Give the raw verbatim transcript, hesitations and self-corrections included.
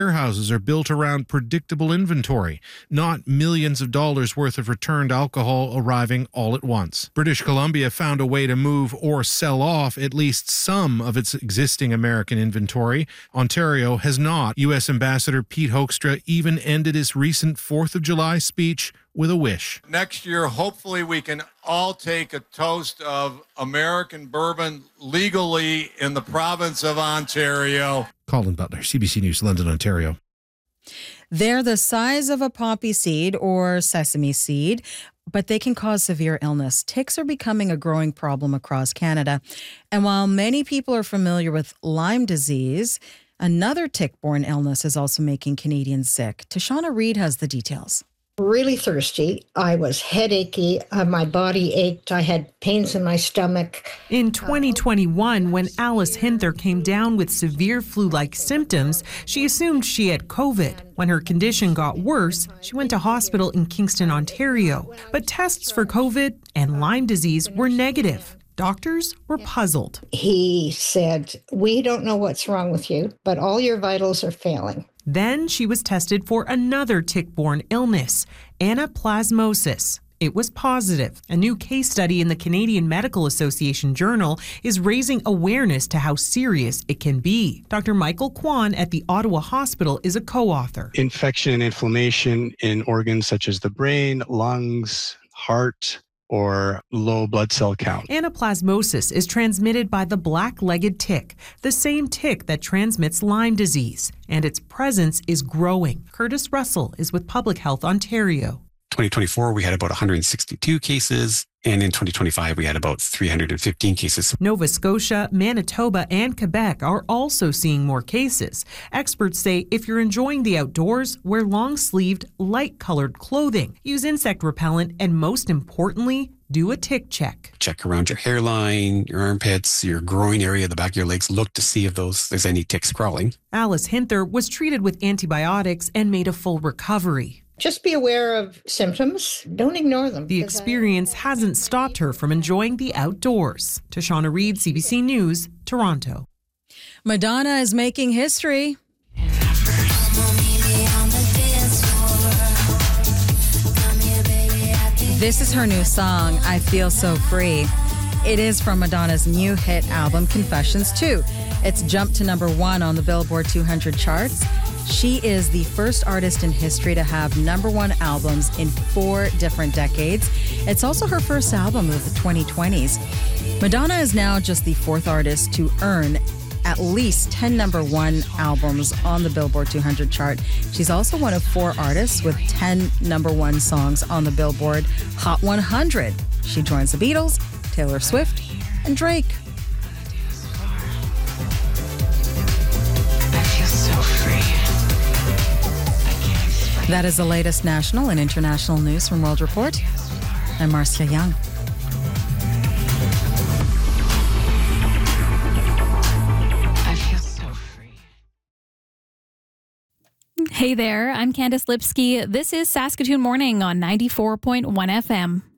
warehouses are built around predictable inventory, not millions of dollars worth of returned alcohol arriving all at once. British Columbia found a way to move or sell off at least some of its existing American inventory. Ontario has not. U S Ambassador Pete Hoekstra even ended his recent fourth of July speech with a wish. Next year, hopefully we can all take a toast of American bourbon legally in the province of Ontario. Colin Butler, C B C News, London, Ontario. They're the size of a poppy seed or sesame seed, but they can cause severe illness. Ticks are becoming a growing problem across Canada. And while many people are familiar with Lyme disease, another tick-borne illness is also making Canadians sick. Tashana Reid has the details. Really thirsty. I was headachy. Uh, my body ached. I had pains in my stomach. In twenty twenty-one, when Alice Hinther came down with severe flu-like symptoms, she assumed she had COVID. When her condition got worse, she went to hospital in Kingston, Ontario. But tests for COVID and Lyme disease were negative. Doctors were puzzled. He said, "We don't know what's wrong with you, but all your vitals are failing." Then she was tested for another tick-borne illness, anaplasmosis. It was positive. A new case study in the Canadian Medical Association Journal is raising awareness to how serious it can be. Doctor Michael Kwan at the Ottawa Hospital is a co-author. Infection and inflammation in organs such as the brain, lungs, heart, or low blood cell count. Anaplasmosis is transmitted by the black-legged tick, the same tick that transmits Lyme disease, and its presence is growing. Curtis Russell is with Public Health Ontario. twenty twenty-four, we had about one hundred sixty-two cases, and in twenty twenty-five, we had about three hundred fifteen cases. Nova Scotia, Manitoba, and Quebec are also seeing more cases. Experts say if you're enjoying the outdoors, wear long-sleeved, light-colored clothing, use insect repellent, and most importantly, do a tick check. Check around your hairline, your armpits, your groin area, the back of your legs. Look to see if those there's any ticks crawling. Alice Hinther was treated with antibiotics and made a full recovery. Just be aware of symptoms. Don't ignore them. The experience hasn't stopped her from enjoying the outdoors. Tashana Reid, C B C News, Toronto. Madonna is making history. This is her new song, I Feel So Free. It is from Madonna's new hit album, Confessions two. It's jumped to number one on the Billboard two hundred charts. She is the first artist in history to have number one albums in four different decades. It's also her first album of the twenty twenties. Madonna is now just the fourth artist to earn at least ten number one albums on the Billboard two hundred chart. She's also one of four artists with ten number one songs on the Billboard Hot one hundred. She joins the Beatles, Taylor Swift, and Drake. That is the latest national and international news from World Report. I'm Marcia Young. Hey there, I'm Candace Lipsky. This is Saskatoon Morning on ninety-four point one F M.